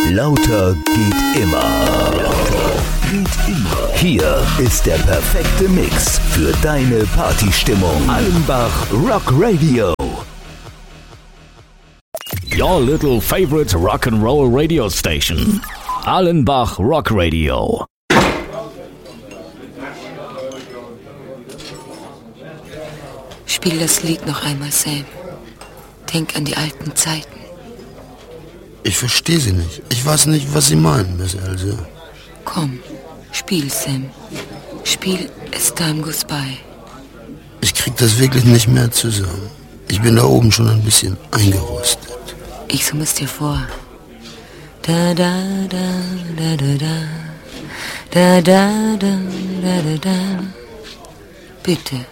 Lauter geht immer. Hier ist der perfekte Mix für deine Partystimmung. Allenbach Rock Radio. Your little favorite rock and roll radio station. Allenbach Rock Radio. Spiel das Lied noch einmal, Sam. Denk an die alten Zeiten. Ich verstehe Sie nicht. Ich weiß nicht, was Sie meinen, Miss Else. Komm, spiel, Sam. Spiel As Time Goes By. Ich krieg das wirklich nicht mehr zusammen. Ich bin da oben schon ein bisschen eingerostet. Ich summe es dir vor. Da da da da da da da da da da da. Bitte.